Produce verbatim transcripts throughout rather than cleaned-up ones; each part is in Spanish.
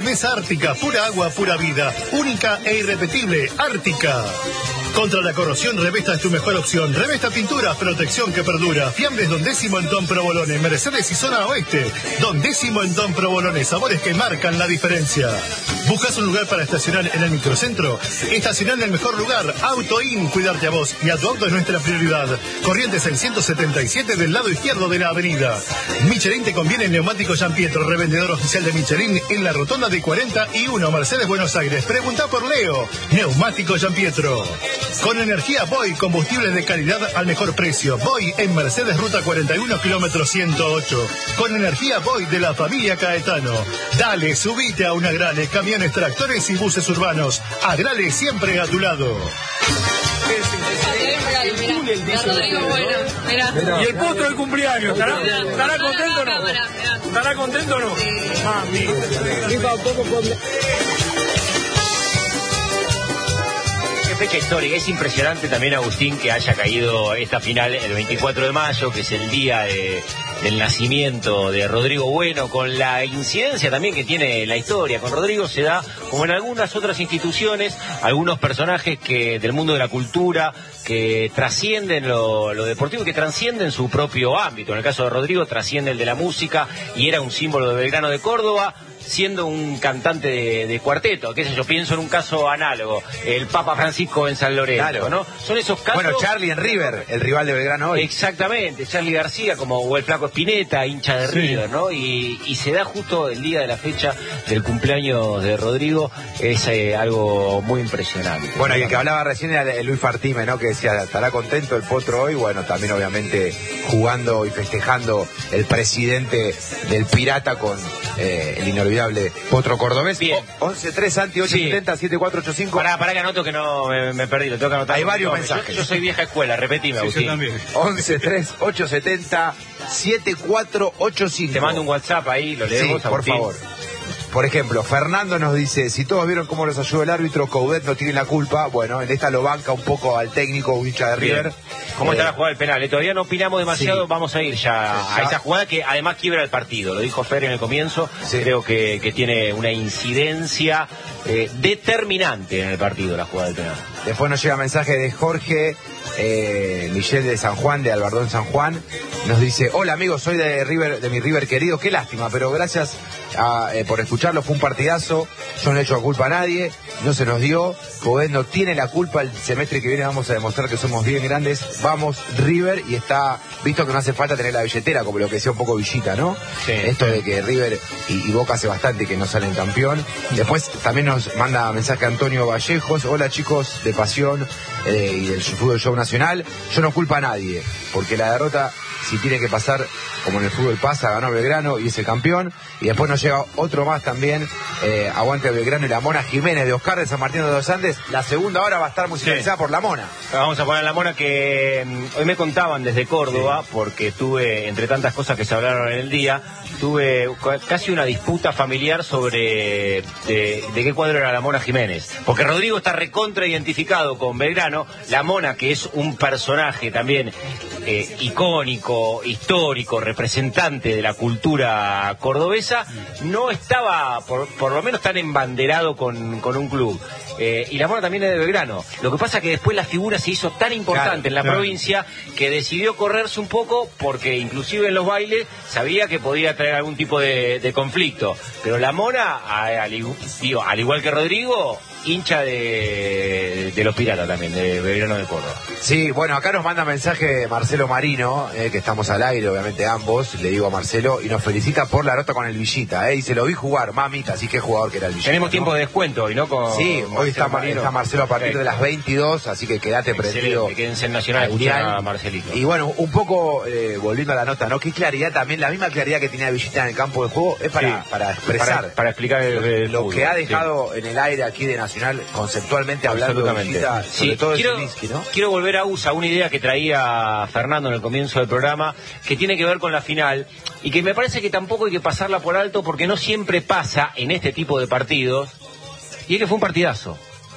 Cerveza Ártica, pura agua, pura vida. Única e irrepetible, Ártica. Contra la corrosión, Revesta es tu mejor opción. Revesta Pinturas, protección que perdura. Fiambres Don Décimo en Don Provolone, Mercedes y Zona Oeste. Don Décimo en Don Provolone, sabores que marcan la diferencia. ¿Buscas un lugar para estacionar en el microcentro? Estacionar en el mejor lugar. Auto In, cuidarte a vos y a tu auto es nuestra prioridad. Corrientes en ciento setenta y siete del lado izquierdo de la avenida. Michelin te conviene en Neumático San Pietro, revendedor oficial de Michelin en la rotonda de cuarenta y uno, Mercedes, Buenos Aires. Pregunta por Leo. Neumático San Pietro. Con energía Boy, combustibles de calidad al mejor precio. Boy en Mercedes, ruta cuarenta y uno, kilómetro ciento ocho. Con energía Boy de la familia Caetano. Dale, subite a un Agrale, camiones, tractores y buses urbanos. Agrale siempre a tu lado. Y el postre del cumpleaños, ¿estará, ¿estará contento o no? ¿Estará contento o no? Mami. Fecha histórica, es impresionante también, Agustín, que haya caído esta final el veinticuatro de mayo, que es el día de, del nacimiento de Rodrigo Bueno, con la incidencia también que tiene la historia. Con Rodrigo se da, como en algunas otras instituciones, algunos personajes que del mundo de la cultura, que trascienden lo, lo deportivo, que trascienden su propio ámbito. En el caso de Rodrigo, trasciende el de la música y era un símbolo de Belgrano de Córdoba, siendo un cantante de, de cuarteto, qué sé yo, pienso en un caso análogo, el Papa Francisco en San Lorenzo, claro, ¿no? Son esos casos... Bueno, Charlie en River, el rival de Belgrano hoy. Exactamente, Charlie García, como o el Flaco Spinetta, hincha de sí. River, ¿no? Y, y se da justo el día de la fecha del cumpleaños de Rodrigo, es eh, algo muy impresionante. Bueno, y el que hablaba recién era Luis Fartime, ¿no? Que decía, estará contento el Potro hoy, bueno, también obviamente jugando y festejando el presidente del Pirata con eh, el inolvidable Potro cordobés. Bien. once tres Santi ocho setenta siete cuatro ocho cinco. Pará, pará que anoto que no me, me perdí, lo tengo que anotar. Hay varios no, mensajes. Yo, yo soy vieja escuela, repetime, sí, Agustín. Yo también. once tres ocho setenta siete cuatro ocho cinco. Te mando un WhatsApp ahí, lo leemos, sí, por Agustín. favor. Por ejemplo, Fernando nos dice, si todos vieron cómo los ayudó el árbitro, Coudet no tiene la culpa. Bueno, en esta lo banca un poco al técnico, un hincha de River. Bien. ¿Cómo eh, está la jugada del penal? Eh, todavía no opinamos demasiado, sí. Vamos a ir ya sí, a esa jugada que además quiebra el partido. Lo dijo Fer en el comienzo, sí. Creo que, que tiene una incidencia eh, determinante en el partido, la jugada del penal. Después nos llega mensaje de Jorge eh, Michel de San Juan, de Albardón San Juan. Nos dice, hola amigos, soy de River, de mi River querido, qué lástima, pero gracias a, eh, por escucharlo, fue un partidazo, yo no he hecho la culpa a nadie, no se nos dio, Coudet no tiene la culpa, el semestre que viene vamos a demostrar que somos bien grandes, vamos River, y está visto que no hace falta tener la billetera, como lo que decía un poco Villita, ¿no? Sí, esto sí. De que River y, y Boca hace bastante que no salen campeón. Después también nos manda mensaje Antonio Vallejos, hola chicos de Pasión eh, y del Fútbol Show Nacional, yo no culpo a nadie, porque la derrota, si tiene que pasar, como en el fútbol pasa, ganó Belgrano y es el campeón. Y después nos llega otro más también, eh, aguante Belgrano y la Mona Jiménez de Oscar de San Martín de los Andes. La segunda hora va a estar musicalizada sí. por la Mona. Vamos a poner la Mona que hoy me contaban desde Córdoba, sí. Porque tuve, entre tantas cosas que se hablaron en el día, tuve casi una disputa familiar sobre de, de qué cuadro era la Mona Jiménez. Porque Rodrigo está recontra identificado con Belgrano, la Mona, que es un personaje también eh, icónico, histórico, representante de la cultura cordobesa, no estaba, por, por lo menos, tan embanderado con, con un club. Eh, y la Mona también es de Belgrano. Lo que pasa es que después la figura se hizo tan importante claro, en la claro. provincia que decidió correrse un poco porque inclusive en los bailes sabía que podía traer algún tipo de, de conflicto. Pero la Mona, al, digo, al igual que Rodrigo, hincha de, de los Piratas también, de Belgrano de Córdoba. Sí, bueno, acá nos manda mensaje Marcelo Marino, eh, que estamos al aire, obviamente ambos, le digo a Marcelo, y nos felicita por la nota con el Villita, eh, y se lo vi jugar, mamita, así que jugador que era el Villita. Tenemos ¿no? tiempo de descuento hoy, ¿no? Con sí, Marcelo hoy está Marino. está Marcelo a partir Perfecto. de las veintidós, así que quédate prendido. Quédense en Nacional a escuchar a Marcelito. Y bueno, un poco, eh, volviendo a la nota, ¿no? Qué claridad también, la misma claridad que tenía Villita en el campo de juego, es para, sí. para expresar. Para, para explicar el, el lo fútbol, que ha dejado sí. en el aire aquí de Nacional, conceptualmente hablando de Villita, sobre sí, todo quiero, de Zielinski, ¿no? Quiero volver a U S A, una idea que traía Fernando en el comienzo del programa, que tiene que ver con la final, y que me parece que tampoco hay que pasarla por alto, porque no siempre pasa en este tipo de partidos, y es que fue un partidazo.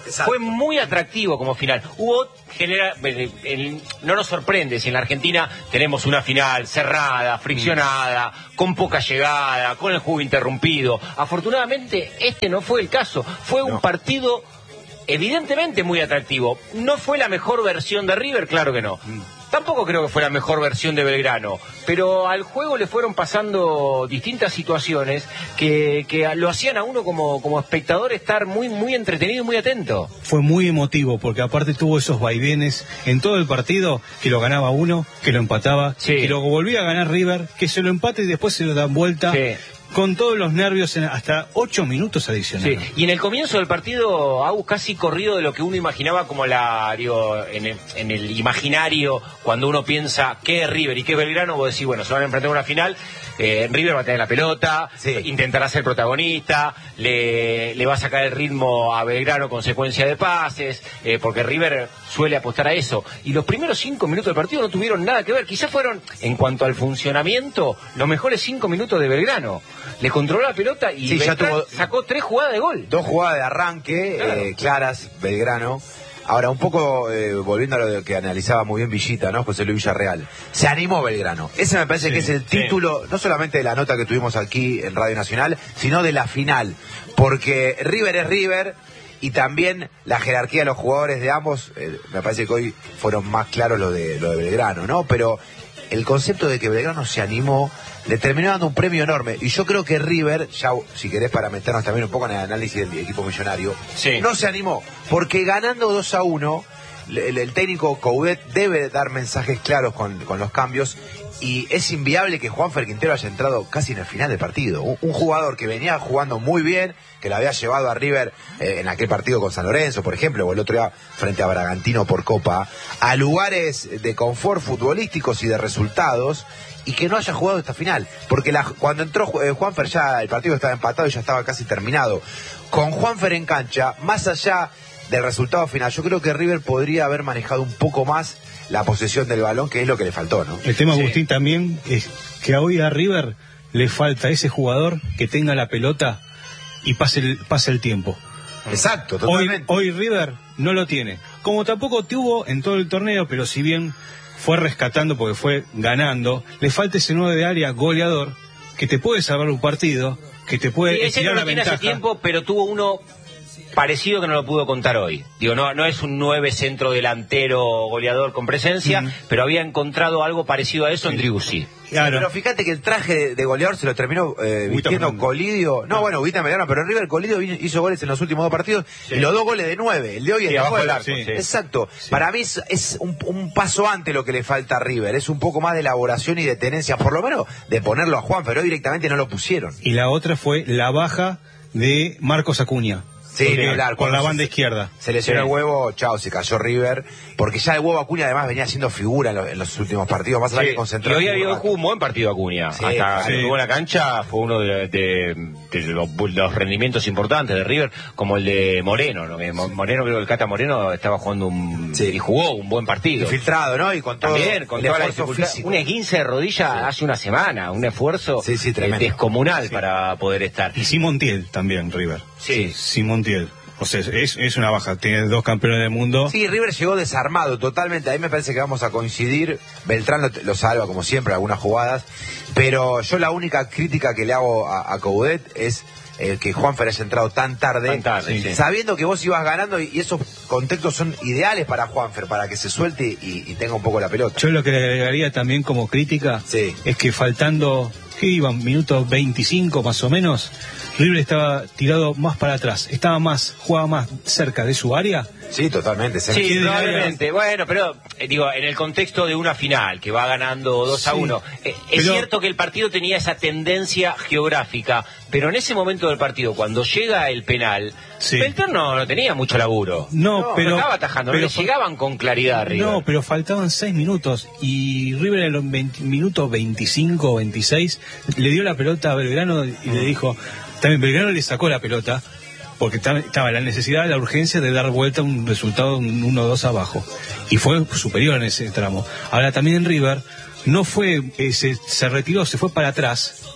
Exacto. Fue muy atractivo como final. Hubo, genera, el, el, no nos sorprende si en la Argentina tenemos una final cerrada, friccionada, mm. con poca llegada, con el juego interrumpido. Afortunadamente, este no fue el caso. Fue no. un partido evidentemente muy atractivo. ¿No fue la mejor versión de River? Claro que no. Mm. Tampoco creo que fue la mejor versión de Belgrano, pero al juego le fueron pasando distintas situaciones que, que lo hacían a uno como, como espectador estar muy, muy entretenido y muy atento. Fue muy emotivo, porque aparte tuvo esos vaivenes en todo el partido, que lo ganaba uno, que lo empataba, sí. que lo volvía a ganar River, que se lo empata y después se lo dan vuelta. Sí. Con todos los nervios en hasta ocho minutos adicionales. Sí, y en el comienzo del partido, Agus, casi corrido de lo que uno imaginaba como la, digo, en el, en el imaginario, cuando uno piensa qué es River y qué es Belgrano, vos decís, bueno, se van a enfrentar a una final, eh, River va a tener la pelota, sí. intentará ser protagonista, le, le va a sacar el ritmo a Belgrano con secuencia de pases, eh, porque River suele apostar a eso. Y los primeros cinco minutos del partido no tuvieron nada que ver, quizás fueron, en cuanto al funcionamiento, los mejores cinco minutos de Belgrano. Le controló la pelota y sí, ya tuvo, sacó tres jugadas de gol. Dos jugadas de arranque, claro. eh, claras, Belgrano. Ahora, un poco, eh, volviendo a lo que analizaba muy bien Villita, ¿no? José Luis Villarreal. Se animó Belgrano. Ese me parece sí, que es el título, sí. no solamente de la nota que tuvimos aquí en Radio Nacional, sino de la final. Porque River es River, y también la jerarquía de los jugadores de ambos, eh, me parece que hoy fueron más claros lo de, lo de Belgrano, ¿no? Pero el concepto de que Belgrano se animó le terminó dando un premio enorme. Y yo creo que River, ya si querés para meternos también un poco en el análisis del equipo millonario, sí. no se animó. Porque ganando dos a uno, el, el técnico Coudet debe dar mensajes claros con, con los cambios. Y es inviable que Juanfer Quintero haya entrado casi en el final del partido. Un, un jugador que venía jugando muy bien, que lo había llevado a River eh, en aquel partido con San Lorenzo, por ejemplo, o el otro día frente a Bragantino por Copa, a lugares de confort futbolísticos y de resultados, y que no haya jugado esta final. Porque la, cuando entró eh, Juanfer ya el partido estaba empatado y ya estaba casi terminado. Con Juanfer en cancha, más allá del resultado final, yo creo que River podría haber manejado un poco más la posesión del balón, que es lo que le faltó, ¿no? El tema, sí. Agustín, también es que hoy a River le falta ese jugador que tenga la pelota y pase el, pase el tiempo. Exacto, totalmente. Hoy, hoy River no lo tiene. Como tampoco tuvo en todo el torneo, pero si bien fue rescatando porque fue ganando, le falta ese nueve de área goleador que te puede salvar un partido, que te puede sí, estirar no la tiene ventaja. Hace tiempo, pero tuvo uno parecido que no lo pudo contar hoy. Digo, no, no es un nueve centro delantero goleador con presencia, mm. pero había encontrado algo parecido a eso sí. en Driussi. Claro. Pero fíjate que el traje de, de goleador se lo terminó eh, vistiendo Colidio. No, bueno, Ubita Mediano, pero River Colidio hizo goles en los últimos dos partidos sí. y los dos goles de nueve. El de hoy es sí, de abajo del arco. Sí. Sí. Exacto. Sí. Para mí es, es un, un paso antes lo que le falta a River. Es un poco más de elaboración y de tenencia, por lo menos de ponerlo a Juan, pero hoy directamente no lo pusieron. Y la otra fue la baja de Marcos Acuña. Sí, porque, hablar, con la banda se, izquierda. Se lesionó sí. el huevo, chao, se cayó River. Porque ya el huevo Acuña además venía siendo figura en, lo, en los últimos partidos. Más allá sí. que concentrado. Y hoy había jugado un buen partido Acuña. Sí, Hasta sí. que jugó en la cancha fue uno de, de, de los, los rendimientos importantes de River, como el de Moreno. ¿no? Moreno, creo que el Cata Moreno estaba jugando un. Sí. Y jugó un buen partido. Infiltrado, ¿no? Y con todo. También, con toda la dificultad. Físico. Un esguince de rodilla sí. hace una semana. Un esfuerzo sí, sí, eh, descomunal sí. para poder estar. Y Simón Tiel también, River. Sí. sí Simón Tiel. O sea, es, es una baja, tiene dos campeones del mundo. Sí, River llegó desarmado totalmente, ahí me parece que vamos a coincidir. Beltrán lo, lo salva como siempre, algunas jugadas, pero yo la única crítica que le hago a, a Coudet es eh, que Juanfer haya entrado tan tarde, tan tarde sí. sabiendo que vos ibas ganando y, y esos contextos son ideales para Juanfer, para que se suelte y, y tenga un poco la pelota. Yo lo que le agregaría también como crítica sí. es que faltando, ¿qué iban? Minutos veinticinco más o menos, River estaba tirado más para atrás, estaba más, jugaba más cerca de su área. Sí, totalmente. Sí, probablemente. Bueno, pero eh, digo, en el contexto de una final que va ganando dos a uno, eh, es pero... cierto que el partido tenía esa tendencia geográfica, pero en ese momento del partido, cuando llega el penal, sí. Beltrán no, no tenía mucho laburo. No, no pero no estaba atajando, pero no le llegaban con claridad a River. No, pero faltaban seis minutos y River en los minutos veinticinco o veintiséis le dio la pelota a Belgrano y mm. le dijo, también Belgrano le sacó la pelota porque estaba la necesidad, la urgencia de dar vuelta a un resultado uno dos abajo. Y fue superior en ese tramo. Ahora también en River no fue, eh, se, se retiró, se fue para atrás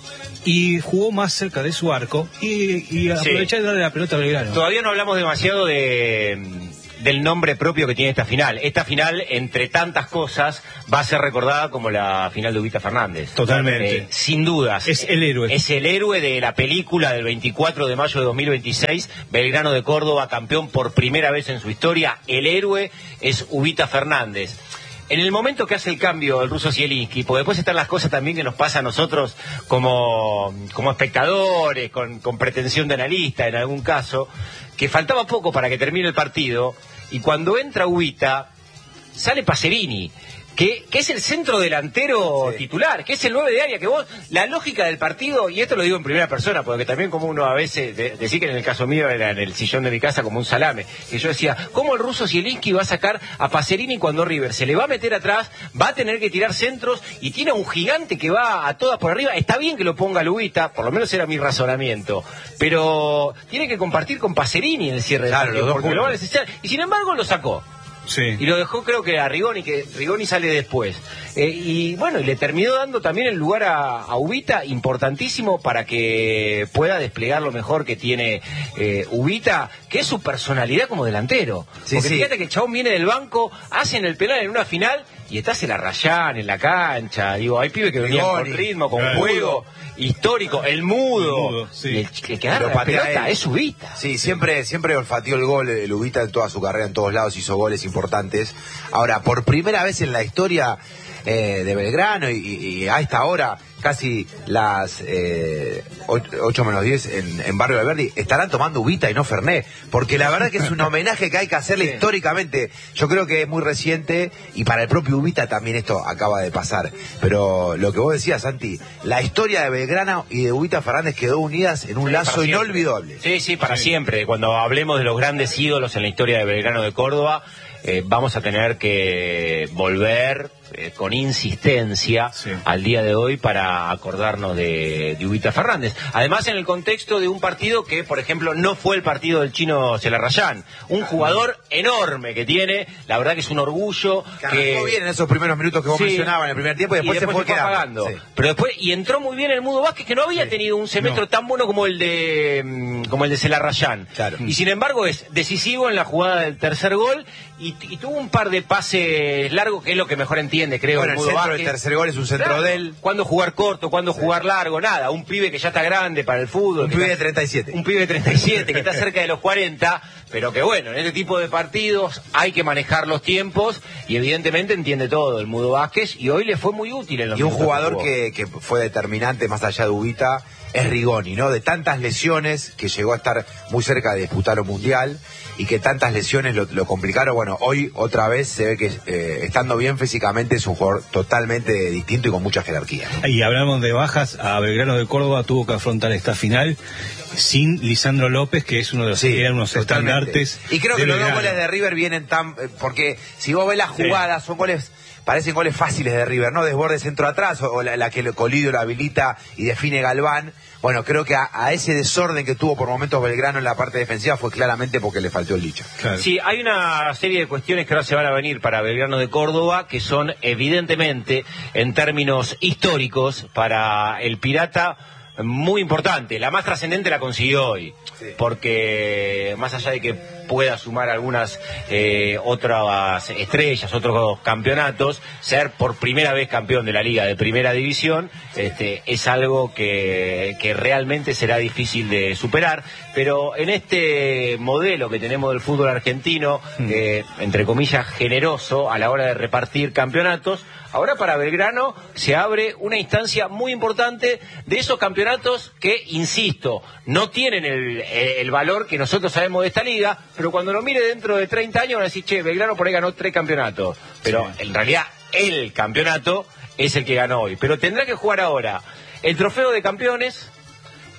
y jugó más cerca de su arco y, y aprovechar sí. de darle la pelota a Belgrano. Todavía no hablamos demasiado de del nombre propio que tiene esta final. Esta final, entre tantas cosas, va a ser recordada como la final de Ubita Fernández. Totalmente. Eh, sin dudas. Es el héroe. Es el héroe de la película del veinticuatro de mayo de dos mil veintiséis. Belgrano de Córdoba, campeón por primera vez en su historia. El héroe es Ubita Fernández. En el momento que hace el cambio el ruso Zielinski, porque después están las cosas también que nos pasa a nosotros como, como espectadores, con, con pretensión de analista en algún caso, que faltaba poco para que termine el partido, y cuando entra Ubita, sale Pacerini, que, que es el centro delantero sí. titular, que es el nueve de área, que vos, la lógica del partido, y esto lo digo en primera persona, porque también como uno a veces, de, decir que en el caso mío era en el sillón de mi casa como un salame, que yo decía, ¿cómo el ruso Zielinski va a sacar a Pacerini cuando River se le va a meter atrás, va a tener que tirar centros, y tiene a un gigante que va a todas por arriba? Está bien que lo ponga Lubita, por lo menos era mi razonamiento, pero tiene que compartir con Pacerini en el cierre claro, del partido, porque lo va a necesitar, y sin embargo lo sacó. Sí. Y lo dejó creo que a Rigoni, que Rigoni sale después. Eh, y bueno, y le terminó dando también el lugar a, a Ubita, importantísimo para que pueda desplegar lo mejor que tiene eh, Ubita, que es su personalidad como delantero. Sí, Porque sí. fíjate que el chabón viene del banco, hacen el penal en una final y estás en la Rayán, en la cancha. Digo, hay pibes que venían Rigoni, con ritmo, con claro. juego histórico, el mudo. El mudo, sí. Y el, el que agarra la pelota es Ubita. Sí, siempre, siempre olfateó el gol, el Ubita en toda su carrera, en todos lados hizo goles importantes. Ahora, por primera vez en la historia eh, de Belgrano y, y a esta hora, casi las eh, ocho menos diez en, en Barrio Alberdi, estarán tomando Ubita y no Fernet, porque la verdad que es un homenaje que hay que hacerle sí. históricamente. Yo creo que es muy reciente y para el propio Ubita también esto acaba de pasar. Pero lo que vos decías, Santi, la historia de Belgrano y de Ubita Fernández quedó unidas en un Sí, lazo para inolvidable. Sí, sí, para Sí. siempre. Cuando hablemos de los grandes ídolos en la historia de Belgrano de Córdoba, eh, vamos a tener que volver eh, con insistencia sí. al día de hoy para acordarnos de, de Ubita Fernández. Además, en el contexto de un partido que, por ejemplo, no fue el partido del chino Celarrayán. Un jugador enorme que tiene, la verdad que es un orgullo. Que que arrancó bien en esos primeros minutos que vos Sí. mencionabas en el primer tiempo y después, y después se fue, se fue quedando. apagando. Sí. Pero después, y entró muy bien el Mudo Vázquez, que no había Sí. tenido un semestre No. tan bueno como el de mm, como el de Celarrayán. Claro. Y sin embargo es decisivo en la jugada del tercer gol y, y tuvo un par de pases largos, que es lo que mejor entiende, creo. Bueno, el Mudo centro Vázquez. del tercer gol es un centro Claro. de él. ¿Cuándo jugar corto? ¿Cuándo Sí. jugar largo? Nada. Un pibe que ya está grande para el fútbol. Un que pibe de está- treinta y siete. Un pibe de treinta y siete que está cerca de los cuarenta, pero que bueno, en este tipo de partidos hay que manejar los tiempos y evidentemente entiende todo el Mudo Vázquez y hoy le fue muy útil en los Y un minutos jugador jugó. que, que fue determinante más allá de Ubita es Rigoni, ¿no? De tantas lesiones que llegó a estar muy cerca de disputar un mundial y que tantas lesiones lo, lo complicaron. Bueno, hoy otra vez se ve que eh, estando bien físicamente es un jugador totalmente distinto y con mucha jerarquía, ¿no? Y hablamos de bajas, a Belgrano de Córdoba tuvo que afrontar esta final sin Lisandro López, que es uno de los Sí, que eran unos totalmente. estandartes. Y creo de que los dos Belgrano. goles de River vienen tan... eh, porque si vos ves las Sí. jugadas, son goles... Parecen goles fáciles de River, ¿no? Desborde centro atrás, o, o la, la que el Colidio lo habilita y define Galván. Bueno, creo que a, a ese desorden que tuvo por momentos Belgrano en la parte defensiva fue claramente porque le faltó el dicho. Claro. Sí, hay una serie de cuestiones que ahora se van a venir para Belgrano de Córdoba que son evidentemente, en términos históricos, para el Pirata muy importante. La más trascendente la consiguió hoy, Sí. porque más allá de que pueda sumar algunas eh, otras estrellas, otros campeonatos, ser por primera vez campeón de la Liga de Primera División, este, es algo que, que realmente será difícil de superar, pero en este modelo que tenemos del fútbol argentino, Mm. eh, entre comillas generoso a la hora de repartir campeonatos, ahora para Belgrano se abre una instancia muy importante de esos campeonatos que, insisto, no tienen el, el valor que nosotros sabemos de esta liga, pero cuando lo mire dentro de treinta años van a decir, che, Belgrano por ahí ganó tres campeonatos, pero Sí. en realidad el campeonato es el que ganó hoy. Pero tendrá que jugar ahora el trofeo de campeones,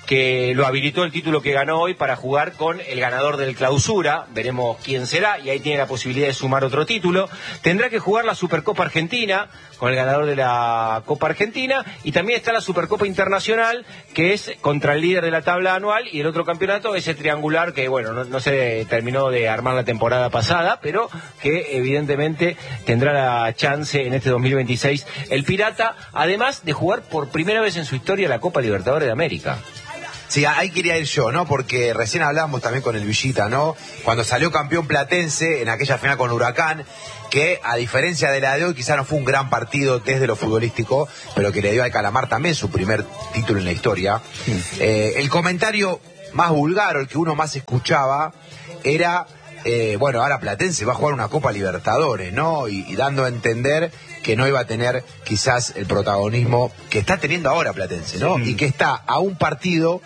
que lo habilitó el título que ganó hoy para jugar con el ganador del Clausura. Veremos quién será, y ahí tiene la posibilidad de sumar otro título. Tendrá que jugar la Supercopa Argentina con el ganador de la Copa Argentina, y también está la Supercopa Internacional, que es contra el líder de la tabla anual, y el otro campeonato, ese triangular que, bueno, no, no se terminó de armar la temporada pasada, pero que evidentemente tendrá la chance en este dos mil veintiséis el Pirata, además de jugar por primera vez en su historia la Copa Libertadores de América. Sí, ahí quería ir yo, ¿no? Porque recién hablábamos también con el Villita, ¿no? Cuando salió campeón Platense en aquella final con Huracán, que a diferencia de la de hoy quizá no fue un gran partido desde lo futbolístico, pero que le dio al Calamar también su primer título en la historia. Sí. Eh, el comentario más vulgar, o el que uno más escuchaba, era... Eh, bueno, ahora Platense va a jugar una Copa Libertadores, ¿no? Y, y dando a entender que no iba a tener quizás el protagonismo que está teniendo ahora Platense, ¿no? Sí. Y que está a un partido,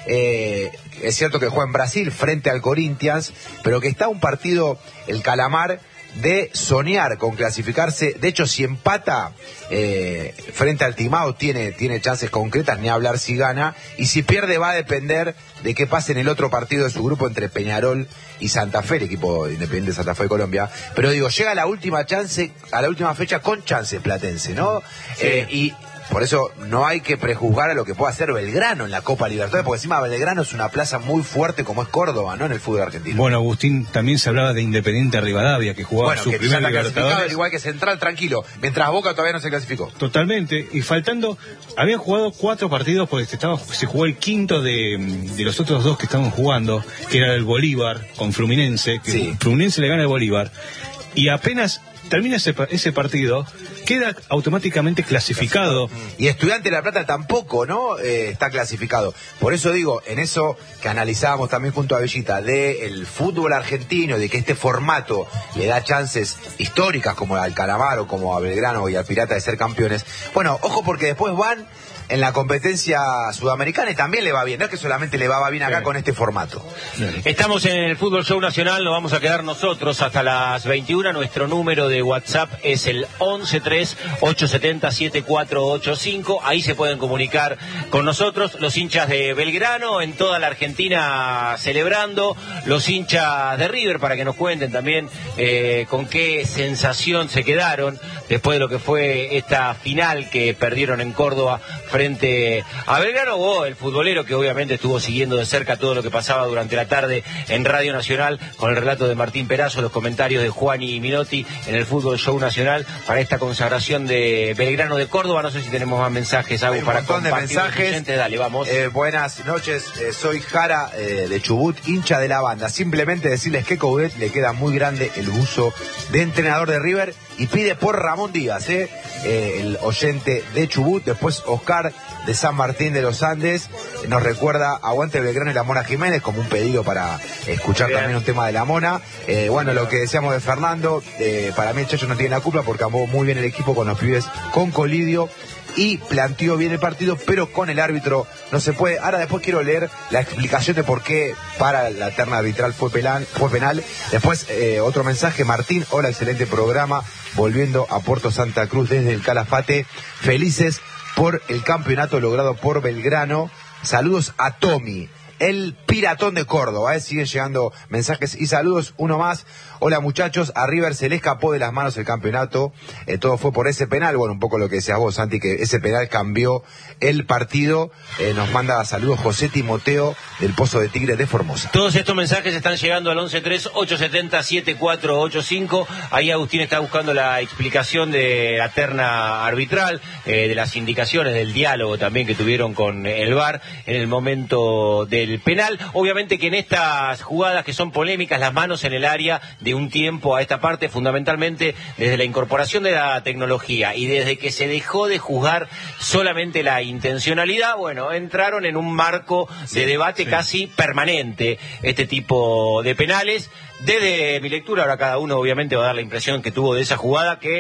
eh, es cierto que juega en Brasil frente al Corinthians, pero que está a un partido el Calamar de soñar con clasificarse. De hecho, si empata eh, frente al Timao tiene, tiene chances concretas, ni hablar si gana, y si pierde va a depender de qué pase en el otro partido de su grupo entre Peñarol y Santa Fe, el equipo independiente de Santa Fe de Colombia. Pero digo, llega a la última chance, a la última fecha con chances Platense, ¿no? Sí. Eh, y por eso no hay que prejuzgar a lo que pueda hacer Belgrano en la Copa Libertadores, porque encima Belgrano es una plaza muy fuerte como es Córdoba, ¿no? En el fútbol argentino. Bueno, Agustín, también se hablaba de Independiente Rivadavia, que jugaba bueno, su que primer ya está Libertadores. Igual que Central, tranquilo, mientras Boca todavía no se clasificó. Totalmente, y faltando, habían jugado cuatro partidos porque se, estaba, se jugó el quinto de, de los otros dos que estaban jugando, que era el Bolívar con Fluminense, que sí. Fluminense le gana al Bolívar, y apenas termina ese, ese partido, queda automáticamente clasificado. Y Estudiante de La Plata tampoco, ¿no? Eh, está clasificado. Por eso digo, en eso que analizábamos también junto a Bellita, del fútbol argentino, de que este formato le da chances históricas como al Calamar o como a Belgrano y al Pirata de ser campeones. Bueno, ojo, porque después van en la competencia sudamericana y también le va bien, no es que solamente le va bien acá sí. con este formato. Estamos en el Fútbol Show Nacional, nos vamos a quedar nosotros hasta las veintiuna, nuestro número de WhatsApp es el once tres ocho siete cero siete cuatro ocho cinco, ahí se pueden comunicar con nosotros, los hinchas de Belgrano en toda la Argentina celebrando, los hinchas de River para que nos cuenten también eh, con qué sensación se quedaron después de lo que fue esta final que perdieron en Córdoba frente a Belgrano, o el futbolero que obviamente estuvo siguiendo de cerca todo lo que pasaba durante la tarde en Radio Nacional con el relato de Martín Perazo, los comentarios de Juani Minotti en el Fútbol Show Nacional para esta consagración de Belgrano de Córdoba. No sé si tenemos más mensajes, algo para compartir. Un montón de mensajes. Dale, vamos. Eh, buenas noches, eh, soy Jara eh, de Chubut, hincha de la banda. Simplemente decirles que Coudet le queda muy grande el buzo de entrenador de River y pide por Ramón Díaz, eh, eh, el oyente de Chubut. Después Oscar de San Martín de los Andes nos recuerda aguante Belgrano y la Mona Jiménez como un pedido para escuchar Bien. también un tema de la Mona. Eh, bueno, lo que decíamos de Fernando, eh, para mí el Chacho no tiene la culpa porque amó muy bien el equipo con los pibes con Colidio y planteó bien el partido, pero con el árbitro no se puede. Ahora después quiero leer la explicación de por qué para la terna arbitral fue penal. Fue penal. Después eh, otro mensaje, Martín, hola, excelente programa, volviendo a Puerto Santa Cruz desde el Calafate, felices por el campeonato logrado por Belgrano. Saludos a Tommy, el piratón de Córdoba, ¿eh? Siguen llegando mensajes y saludos, uno más. Hola muchachos, a River se le escapó de las manos el campeonato, eh, todo fue por ese penal, bueno, un poco lo que decías vos, Santi, que ese penal cambió el partido. Eh, nos manda saludos José Timoteo del Pozo de Tigre de Formosa. Todos estos mensajes están llegando al once tres ocho siete cero siete cuatro ocho cinco, ahí Agustín está buscando la explicación de la terna arbitral, eh, de las indicaciones, del diálogo también que tuvieron con el V A R en el momento del penal. Obviamente que en estas jugadas que son polémicas, las manos en el área de un tiempo a esta parte, fundamentalmente desde la incorporación de la tecnología y desde que se dejó de juzgar solamente la intencionalidad, bueno, entraron en un marco sí, de debate sí. casi permanente este tipo de penales. Desde mi lectura, ahora cada uno obviamente va a dar la impresión que tuvo de esa jugada, que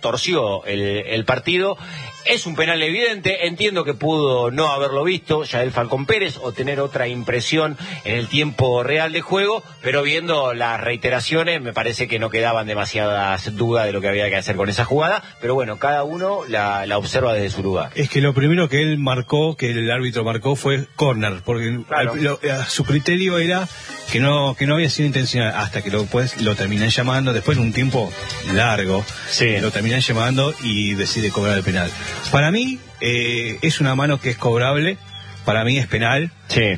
torció el, el partido. Es un penal evidente, entiendo que pudo no haberlo visto Yael Falcón Pérez o tener otra impresión en el tiempo real de juego, pero viendo las reiteraciones me parece que no quedaban demasiadas dudas de lo que había que hacer con esa jugada, pero bueno, cada uno la, la observa desde su lugar. Es que lo primero que él marcó, que el árbitro marcó, fue córner, porque Claro. al- lo- a su criterio era que no que no había sido intencional, hasta que lo, pues, lo terminan llamando, después de un tiempo largo, Sí. lo terminan llamando y decide cobrar el penal. Para mí, eh, es una mano que es cobrable, para mí es penal, Sí.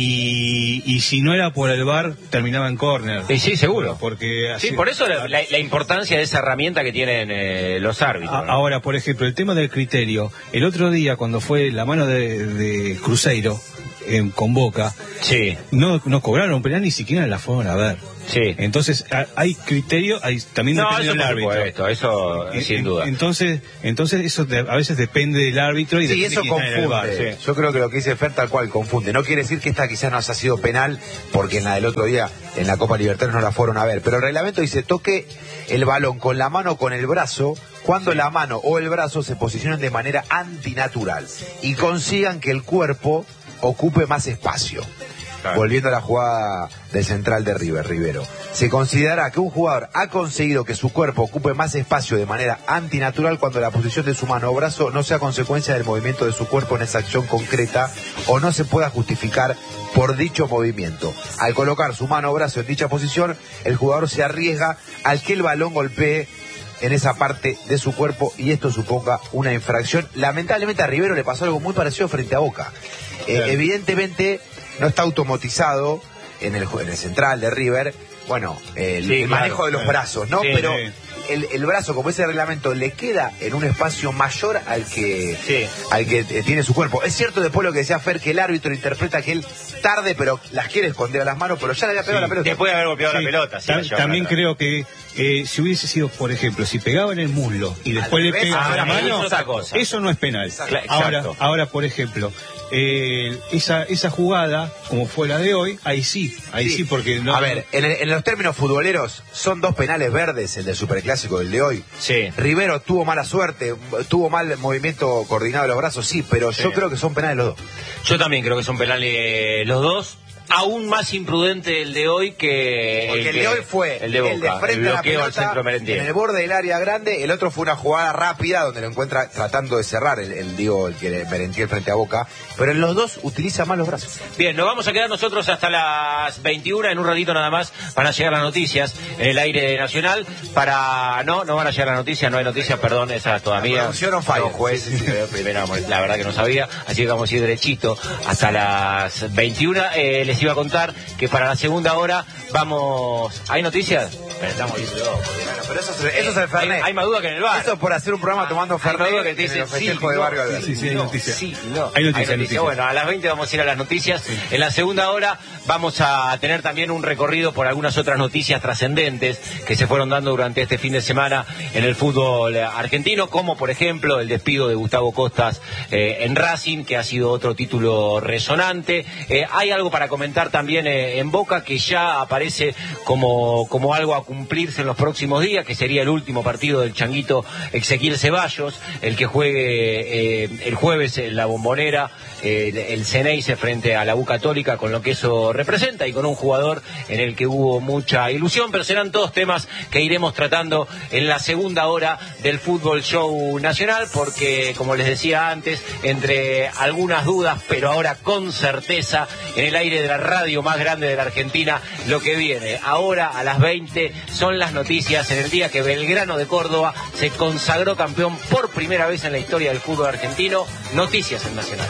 y, y si no era por el V A R, terminaba en córner. Y sí, seguro. Porque así, Sí, por eso la, la- la importancia de esa herramienta que tienen eh, los árbitros. A- ¿no? Ahora, por ejemplo, el tema del criterio. El otro día, cuando fue la mano de, de Cruzeiro en, con Boca, Sí, no, no cobraron penal, ni siquiera la fueron a ver. sí. Entonces, a- hay criterio, hay, también No, depende eso del por árbitro. supuesto, eso En- sin en- duda. Entonces, entonces eso de- a veces depende del árbitro y Sí, depende eso quién está en el V A R. confunde. sí. Yo creo que lo que dice Fer tal cual confunde. No quiere decir que esta quizás no haya sido penal, porque en la del otro día, en la Copa Libertadores, no la fueron a ver. Pero el reglamento dice, toque el balón con la mano o con el brazo, cuando la mano o el brazo se posicionan de manera antinatural y consigan que el cuerpo ocupe más espacio. Claro. Volviendo a la jugada del central de River, Rivero. Se considera que un jugador ha conseguido que su cuerpo ocupe más espacio de manera antinatural cuando la posición de su mano o brazo no sea consecuencia del movimiento de su cuerpo en esa acción concreta o no se pueda justificar por dicho movimiento. Al colocar su mano o brazo en dicha posición, el jugador se arriesga al que el balón golpee en esa parte de su cuerpo y esto suponga una infracción. Lamentablemente a Rivero le pasó algo muy parecido frente a Boca. Eh, Claro. Evidentemente no está automatizado en el, ju- en el central de River, bueno, el, Sí, el claro, manejo de los claro. brazos, ¿no? Sí, Pero sí. el, el brazo, como ese reglamento, le queda en un espacio mayor al que, Sí. al que eh, tiene su cuerpo. Es cierto después lo que decía Fer, que el árbitro interpreta que él tarde, pero las quiere esconder a las manos, pero ya le había pegado Sí, la pelota. Después de haber golpeado Sí, la pelota. sí, ta- la lleva también para atrás. creo que eh, si hubiese sido, por ejemplo, si pegaba en el muslo y después le revés, pega ah, a la eso mano, es otra cosa. eso no es penal. Cla- Ahora, exacto. ahora, por ejemplo, eh, esa esa jugada, como fue la de hoy, ahí sí, ahí sí, porque no. A ver, en, el- en los términos futboleros, son dos penales verdes, el del Superclásico y el de hoy. Sí. Rivero tuvo mala suerte, tuvo mal movimiento coordinado de los brazos, sí, pero yo Sí. creo que son penales los dos. Yo también creo que son penales los dos. Aún más imprudente el de hoy que Porque el, que- de hoy fue el de Boca, el de frente el a la bloqueo al pelota centro en Merentier. el borde del área grande, el otro fue una jugada rápida donde lo encuentra tratando de cerrar el, el digo el que Merentier frente a Boca, pero en los dos utiliza mal los brazos. Bien, nos vamos a quedar nosotros hasta las veintiuna, en un ratito nada más van a llegar las noticias en el aire nacional. Para no, no van a llegar las noticias, no hay noticias, perdón, esa todavía. producción on fire. No, juez, Sí, sí, sí. primero, la verdad que no sabía, así que vamos a ir derechito hasta las veintiuna. Eh, les iba a contar que para la segunda hora vamos. ¿Hay noticias? Pero estamos diciendo, Bueno, pero eso es, eso es el hay, Fernet. hay más duda que en el bar. Eso es por hacer un programa tomando Hay más duda Fernet que te en dicen el festejo sí, de no, Barrio Alberti. Sí, sí, hay no, noticias. sí, no. Hay noticias, hay noticias. Bueno, a las veinte vamos a ir a las noticias. En la segunda hora vamos a tener también un recorrido por algunas otras noticias trascendentes que se fueron dando durante este fin de semana en el fútbol argentino, como por ejemplo el despido de Gustavo Costas eh, en Racing, que ha sido otro título resonante. Eh, hay algo para comentar también eh, en Boca que ya aparece como, como algo a cumplirse en los próximos días, que sería el último partido del changuito Ezequiel Ceballos, el que juegue eh, el jueves en la Bombonera, eh, el Ceneice frente a la U Católica, con lo que eso representa y con un jugador en el que hubo mucha ilusión, pero serán todos temas que iremos tratando en la segunda hora del Fútbol Show Nacional, porque como les decía antes, entre algunas dudas, pero ahora con certeza, en el aire de la radio más grande de la Argentina, lo que viene ahora a las veinte son las noticias en el día que Belgrano de Córdoba se consagró campeón por primera vez en la historia del fútbol argentino. Noticias en Nacional.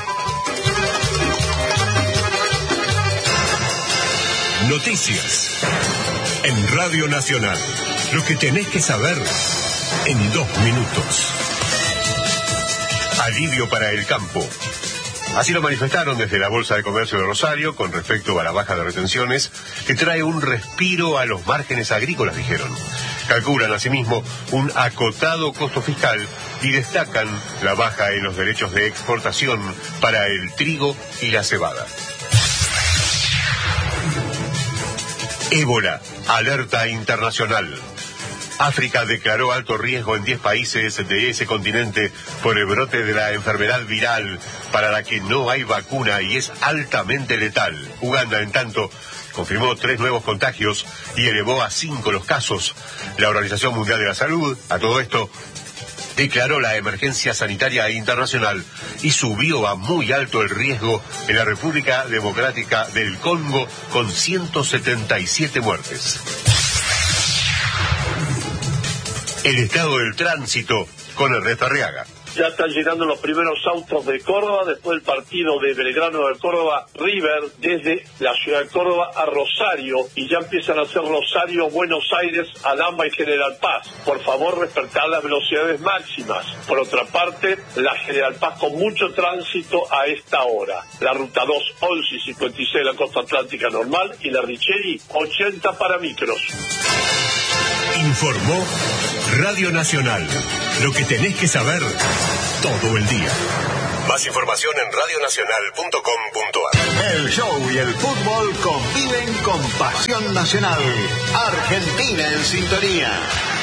Noticias en Radio Nacional. Lo que tenés que saber en dos minutos. Alivio para el campo. Así lo manifestaron desde la Bolsa de Comercio de Rosario con respecto a la baja de retenciones, que trae un respiro a los márgenes agrícolas, dijeron. Calculan asimismo un acotado costo fiscal y destacan la baja en los derechos de exportación para el trigo y la cebada. Ébola, alerta internacional. África declaró alto riesgo en diez países de ese continente por el brote de la enfermedad viral para la que no hay vacuna y es altamente letal. Uganda, en tanto, confirmó tres nuevos contagios y elevó a cinco los casos. La Organización Mundial de la Salud, a todo esto, declaró la emergencia sanitaria internacional y subió a muy alto el riesgo en la República Democrática del Congo con ciento setenta y siete muertes. El estado del tránsito con Ernesto Arriaga. Ya están llegando los primeros autos de Córdoba, después del partido de Belgrano de Córdoba, River, desde la ciudad de Córdoba a Rosario, y ya empiezan a hacer Rosario, Buenos Aires, Alhambra y General Paz. Por favor, respetar las velocidades máximas. Por otra parte, la General Paz con mucho tránsito a esta hora. La ruta dos, once y cincuenta y seis de la costa atlántica normal, y la Richeri, ochenta para micros. Informó Radio Nacional. Lo que tenés que saber todo el día. Más información en radio nacional punto com punto a r. El show y el fútbol conviven con pasión nacional. Argentina en sintonía.